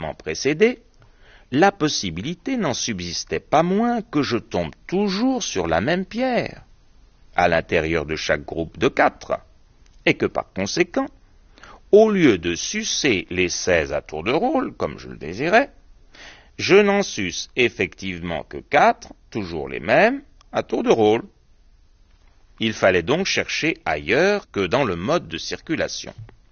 précédemment précédé, la possibilité n'en subsistait pas moins que je tombe toujours sur la même pierre, à l'intérieur de chaque groupe de 4, et que par conséquent, au lieu de sucer les 16 à tour de rôle, comme je le désirais, je n'en suce effectivement que 4, toujours les mêmes, à tour de rôle. Il fallait donc chercher ailleurs que dans le mode de circulation.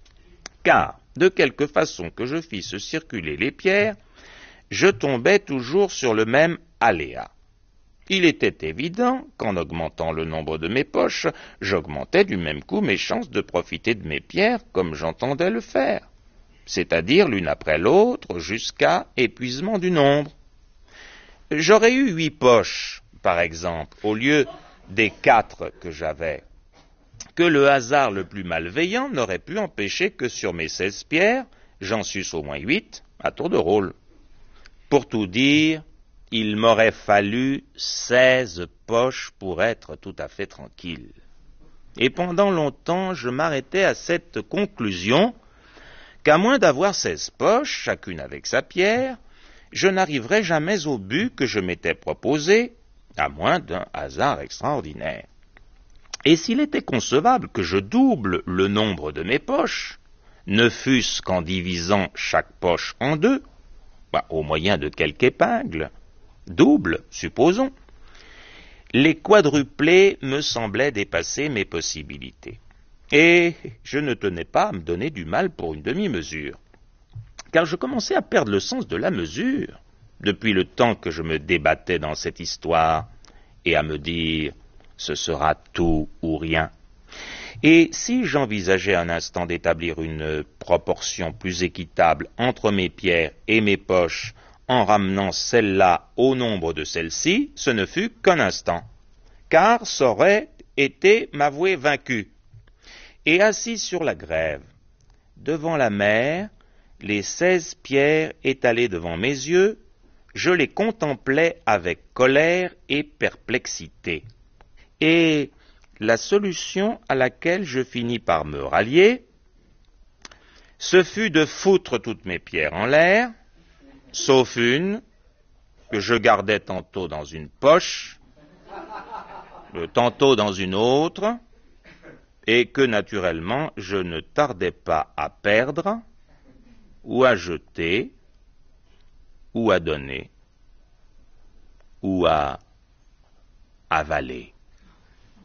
Car, de quelque façon que je fisse circuler les pierres, je tombais toujours sur le même aléa. Il était évident qu'en augmentant le nombre de mes poches, j'augmentais du même coup mes chances de profiter de mes pierres comme j'entendais le faire, c'est-à-dire l'une après l'autre jusqu'à épuisement du nombre. J'aurais eu 8 poches, par exemple, au lieu des 4 que j'avais, que le hasard le plus malveillant n'aurait pu empêcher que sur mes 16 pierres, j'en suce au moins 8 à tour de rôle. Pour tout dire, il m'aurait fallu 16 poches pour être tout à fait tranquille. Et pendant longtemps, je m'arrêtais à cette conclusion qu'à moins d'avoir 16 poches, chacune avec sa pierre, je n'arriverais jamais au but que je m'étais proposé, à moins d'un hasard extraordinaire. Et s'il était concevable que je double le nombre de mes poches, ne fût-ce qu'en divisant chaque poche en 2, au moyen de quelque épingle, double, supposons, les quadruplés me semblaient dépasser mes possibilités. Et je ne tenais pas à me donner du mal pour une demi-mesure, car je commençais à perdre le sens de la mesure, depuis le temps que je me débattais dans cette histoire, et à me dire « ce sera tout ou rien ». Et si j'envisageais un instant d'établir une proportion plus équitable entre mes pierres et mes poches en ramenant celle-là au nombre de celles-ci, ce ne fut qu'un instant, car ça aurait été m'avouer vaincu. Et assis sur la grève, devant la mer, les 16 pierres étalées devant mes yeux, je les contemplais avec colère et perplexité. Et la solution à laquelle je finis par me rallier, ce fut de foutre toutes mes pierres en l'air, sauf une, que je gardais tantôt dans une poche, tantôt dans une autre, et que naturellement je ne tardais pas à perdre, ou à jeter, ou à donner, ou à avaler.